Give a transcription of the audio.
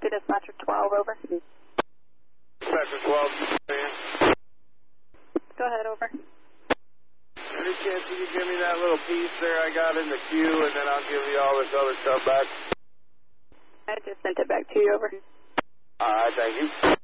to dispatcher 12, over. Dispatcher 12, man. Go ahead, over. Any chance you can give me that little piece there I got in the queue, and then I'll give you all this other stuff back? I just sent it back to you, over. All right, thank you.